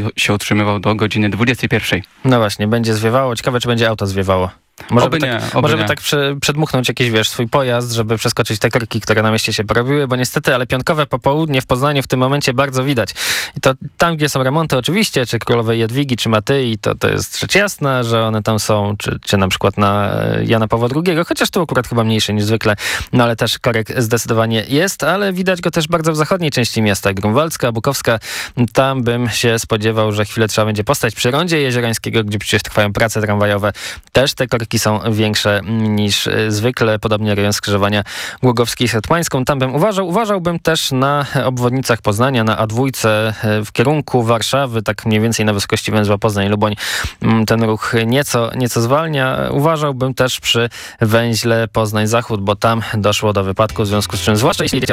się utrzymywał do godziny 21. No właśnie, będzie zwiewało. Ciekawe, czy będzie auto zwiewało. Może by tak przedmuchnąć jakiś, swój pojazd, żeby przeskoczyć te korki, które na mieście się porobiły, bo niestety, ale piątkowe popołudnie w Poznaniu w tym momencie bardzo widać. I to tam, gdzie są remonty oczywiście, czy Królowej Jadwigi, czy Matyi, to jest rzecz jasna, że one tam są, czy na przykład na Jana Pawła II, chociaż tu akurat chyba mniejszy niż zwykle, no ale też korek zdecydowanie jest, ale widać go też bardzo w zachodniej części miasta, Grunwaldzka, Bukowska. Tam bym się spodziewał, że chwilę trzeba będzie postać przy rondzie Jeziorańskiego, gdzie przecież trwają prace tramwajowe. Też te korki są większe niż zwykle, podobnie rejon skrzyżowania Głogowskiej z Hetmańską. Tam bym uważałbym też na obwodnicach Poznania, na A2 w kierunku Warszawy, tak mniej więcej na wysokości węzła Poznań-Luboń. Ten ruch nieco zwalnia. Uważałbym też przy węźle Poznań-Zachód, bo tam doszło do wypadku, w związku z czym, zwłaszcza jeśli jedziecie